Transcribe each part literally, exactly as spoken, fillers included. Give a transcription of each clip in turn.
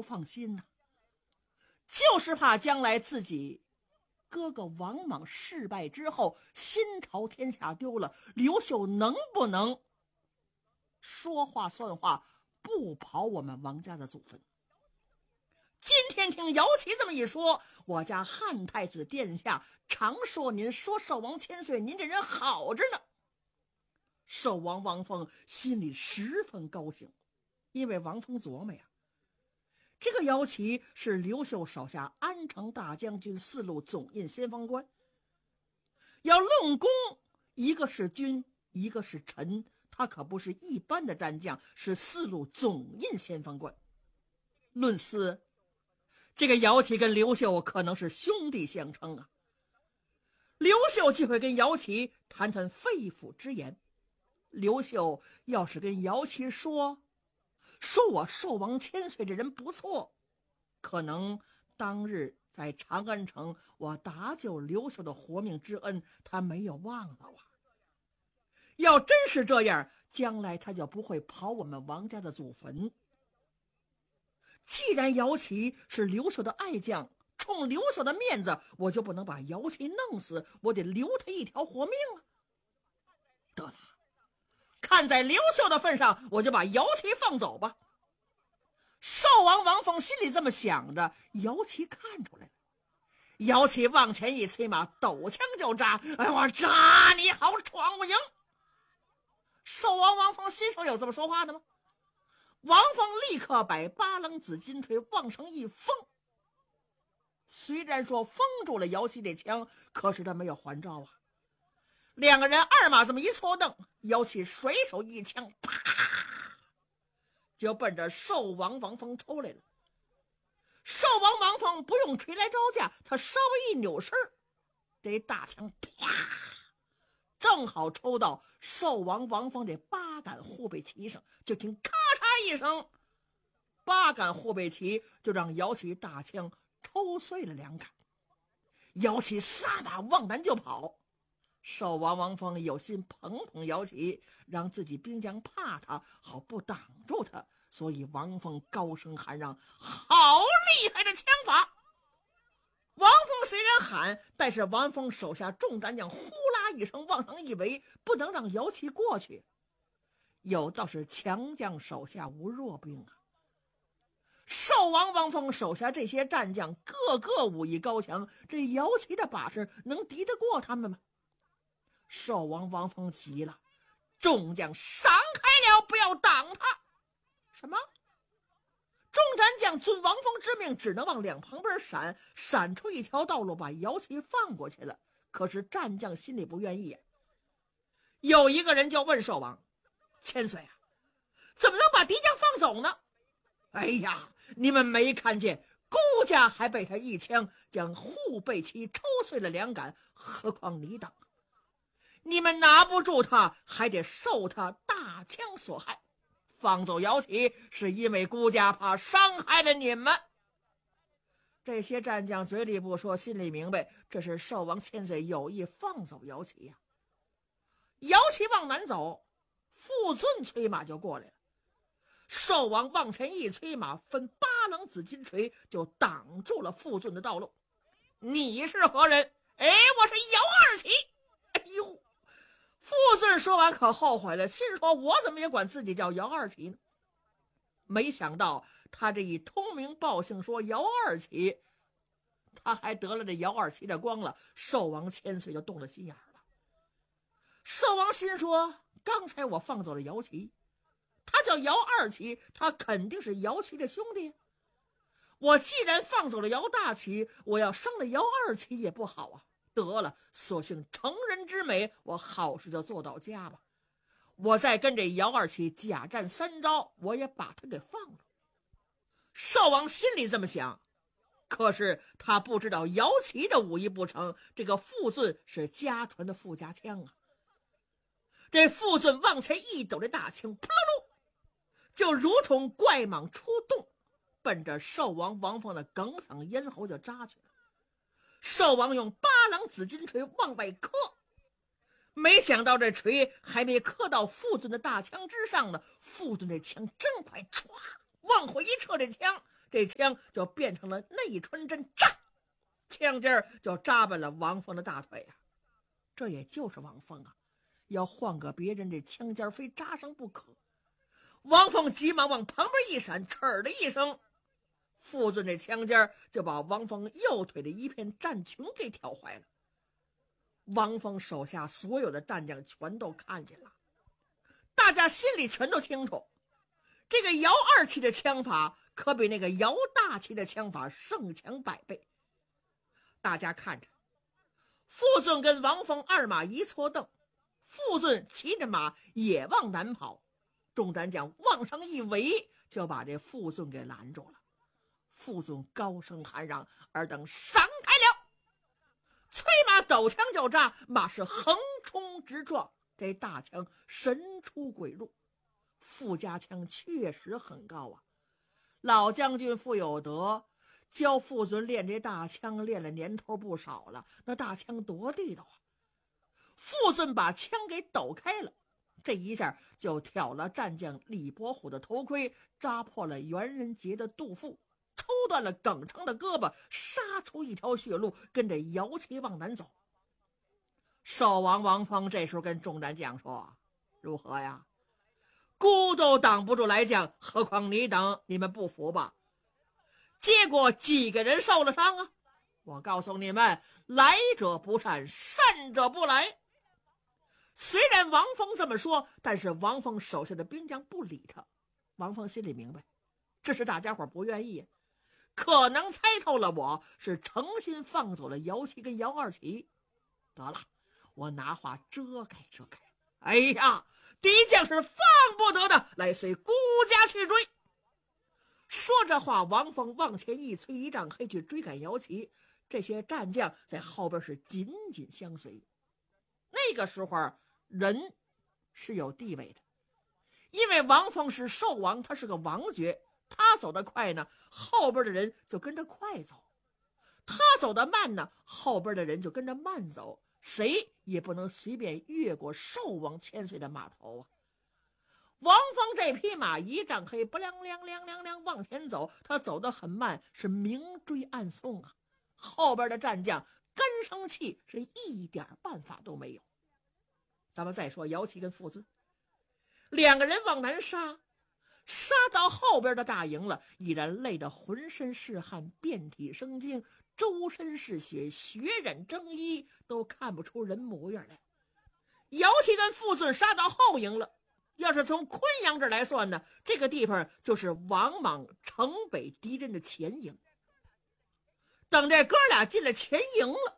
放心呐、啊，就是怕将来自己哥哥王莽失败之后，新朝天下丢了，刘秀能不能说话算话，不刨我们王家的祖坟？今天听姚琦这么一说，我家汉太子殿下常说您说寿王千岁，您这人好着呢。寿王王凤心里十分高兴，因为王凤琢磨呀，这个姚琦是刘秀手下安城大将军、四路总印先锋官，要论功，一个是君，一个是臣，他可不是一般的战将，是四路总印先锋官。论私，这个姚琦跟刘秀可能是兄弟相称啊。刘秀就会跟姚琦谈谈肺腑之言。刘秀要是跟姚琦说说我寿王千岁这人不错，可能当日在长安城我搭救刘秀的活命之恩他没有忘了啊。要真是这样，将来他就不会刨我们王家的祖坟。既然姚琦是刘秀的爱将，冲刘秀的面子，我就不能把姚琦弄死，我得留他一条活命啊。得了，看在刘秀的份上，我就把姚琦放走吧。寿王王凤心里这么想着，姚琦看出来了。姚琦往前一催马，抖枪就扎。哎，我扎你好闯不赢。寿王王凤心上有这么说话的吗？王凤立刻把八棱紫金锤往上一封，虽然说封住了姚琦这枪，可是他没有还招啊。两个人二马这么一错蹬，姚琦甩手一枪，啪，就奔着寿王王凤抽来了。寿王王凤不用锤来招架，他稍微一扭身，这大枪啪，正好抽到寿王王凤这八杆护背旗上，就听咔嚓一声，八杆护背旗就让姚琦大枪抽碎了两杆。姚琦撒马往南就跑。寿王王凤有心捧捧姚琦，让自己兵将怕他，好不挡住他，所以王凤高声喊让：好厉害的枪法！王凤虽然喊，但是王凤手下众战将呼啦一声往上一围，不能让姚琦过去。有道是强将手下无弱兵啊。寿王王凤手下这些战将个个武艺高强，这姚琦的把式能敌得过他们吗？寿王王凤急了，众将闪开了，不要挡他。什么？众战将遵王凤之命，只能往两旁边闪，闪出一条道路，把姚琦放过去了。可是战将心里不愿意。有一个人就问寿王：千岁啊，怎么能把敌将放走呢？哎呀，你们没看见孤家还被他一枪将护背旗抽碎了两杆，何况你等？你们拿不住他，还得受他大枪所害。放走姚琦是因为孤家怕伤害了你们。这些战将嘴里不说，心里明白，这是寿王千岁有意放走姚琦呀、啊。姚琦往南走，傅尊催马就过来了。寿王往前一催马，分八棱紫金锤就挡住了傅尊的道路。你是何人？哎，我是姚二琦。哎呦！傅尊说完可后悔了，心说我怎么也管自己叫姚二琦呢？没想到他这一通名报姓说姚二琦，他还得了这姚二琦的光了。寿王千岁就动了心眼了。寿王心说，刚才我放走了姚琦，他叫姚二琦，他肯定是姚琦的兄弟。我既然放走了姚大琦，我要伤了姚二琦也不好啊。得了，索性成人之美，我好事就做到家吧。我再跟这姚二琦假战三招，我也把他给放了。寿王心里这么想，可是他不知道姚琦的武艺不成，这个傅尊是家传的傅家枪啊。这傅尊往前一抖，这大枪扑噜，就如同怪蟒出洞，奔着寿王王凤的哽嗓咽喉就扎去了。寿王用八棱紫金锤往外磕，没想到这锤还没磕到傅尊的大枪之上呢，傅尊这枪真快，歘往回一撤，这枪这枪就变成了内穿针，炸，枪尖儿就扎奔了王峰的大腿啊！这也就是王峰啊，要换个别人，这枪尖非扎上不可。王峰急忙往旁边一闪，嗤的一声，傅尊这枪尖就把王峰右腿的一片战裙给挑坏了。王峰手下所有的战将全都看见了，大家心里全都清楚，这个姚二七的枪法可比那个姚大七的枪法胜强百倍。大家看着傅尊跟王峰二马一错蹬，傅尊骑着马也往南跑，众战将往上一围，就把这傅尊给拦住了。傅尊高声喊嚷：“尔等闪开了！”催马抖枪就扎，马是横冲直撞，这大枪神出鬼入。傅家枪确实很高啊，老将军傅有德教傅尊练这大枪练了年头不少了，那大枪多地道啊！傅尊把枪给抖开了，这一下就挑了战将李伯虎的头盔，扎破了袁仁杰的肚腹，抽断了耿成的胳膊，杀出一条血路，跟着姚七往南走。守王王峰这时候跟众战将说：“如何呀？孤都挡不住来将，何况你等？你们不服吧？结果几个人受了伤啊？我告诉你们，来者不善，善者不来。”虽然王峰这么说，但是王峰手下的兵将不理他。王峰心里明白，这是大家伙不愿意，可能猜透了我是诚心放走了姚七跟姚二七。得了，我拿话遮盖遮盖。哎呀，敌将是放不得的，来随孤家去追。说这话，王峰往前一催，一丈黑去追赶姚七。这些战将在后边是紧紧相随。那个时候人是有地位的，因为王峰是寿王，他是个王爵，他走得快呢，后边的人就跟着快走；他走得慢呢，后边的人就跟着慢走。谁也不能随便越过寿王千岁的马头啊！王峰这匹马一丈黑，不亮亮亮亮亮往前走，他走得很慢，是明追暗送啊！后边的战将跟生气，是一点办法都没有。咱们再说姚七跟傅尊两个人往南杀，杀到后边的大营了，已然累得浑身是汗，遍体生津，周身是血，血染征衣，都看不出人模样来。姚七跟傅尊杀到后营了，要是从昆阳这来算呢，这个地方就是王莽城北敌人的前营。等这哥俩进了前营了，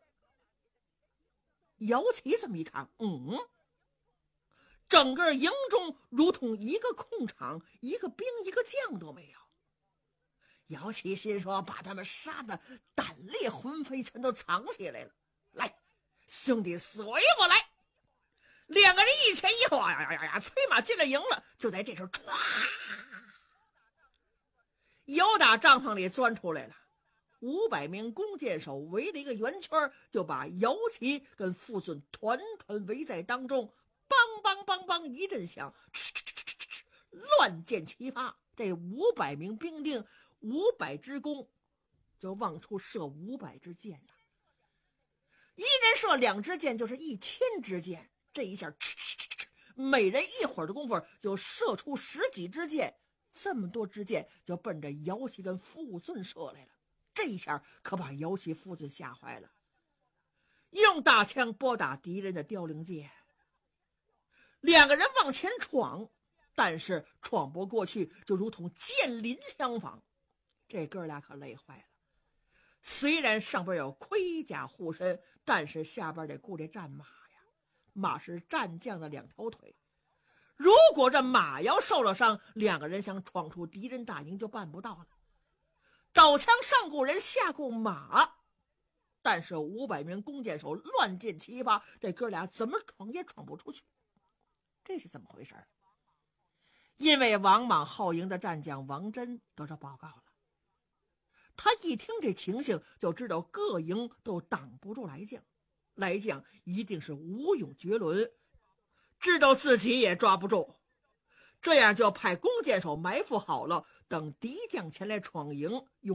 姚七这么一看，嗯，整个营中如同一个空场，一个兵一个将都没有。姚七心说，把他们杀得胆裂魂飞，全都藏起来了。来，兄弟随我来。两个人一前一后，哎呀呀呀，催马进了营了。就在这时候，唰，由打帐篷里钻出来了五百名弓箭手，围了一个圆圈，就把姚七跟傅尊团团围在当中。梆梆梆梆一阵响，哧哧哧哧哧，乱箭齐发。这五百名兵丁，五百支弓，就往出射五百支箭呐。一人射两支箭，就是一千支箭。这一下，哧哧哧哧，每人一会儿的功夫就射出十几支箭。这么多支箭就奔着姚七跟傅尊射来了。这一下可把姚七、傅尊吓坏了，用大枪拨打敌人的凋零箭。两个人往前闯，但是闯不过去，就如同箭林相仿。这哥俩可累坏了。虽然上边有盔甲护身，但是下边得顾这战马呀。马是战将的两条腿，如果这马要受了伤，两个人想闯出敌人大营就办不到了。抖枪上顾人，下顾马，但是五百名弓箭手乱箭齐发，这哥俩怎么闯也闯不出去。这是怎么回事？因为王莽后营的战将王真得着报告了，他一听这情形，就知道各营都挡不住来将，来将一定是武勇绝伦，知道自己也抓不住， 这样就派弓箭手埋伏好了，等敌将前来闯营，用